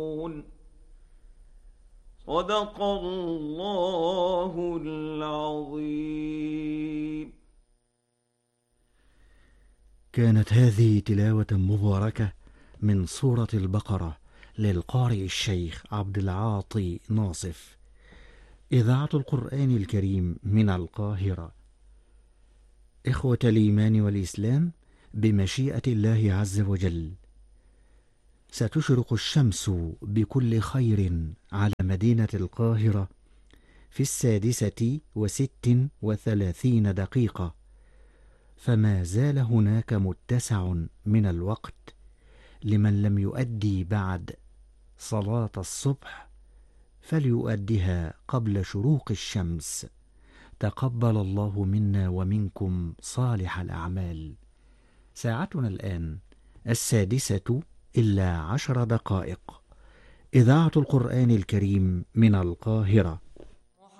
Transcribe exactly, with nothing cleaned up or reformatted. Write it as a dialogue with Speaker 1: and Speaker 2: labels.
Speaker 1: صدق الله العظيم.
Speaker 2: كانت هذه تلاوة مباركة من سورة البقرة للقارئ الشيخ عبد العاطي ناصف، إذاعة القرآن الكريم من القاهرة. إخوة الإيمان والإسلام، بمشيئة الله عز وجل ستشرق الشمس بكل خير على مدينة القاهرة في السادسة وست وثلاثين دقيقة، فما زال هناك متسع من الوقت لمن لم يؤدي بعد صلاة الصبح فليؤدها قبل شروق الشمس. تقبل الله منا ومنكم صالح الأعمال. ساعتنا الآن السادسة إلا عشر دقائق. إذاعة القرآن الكريم من القاهرة.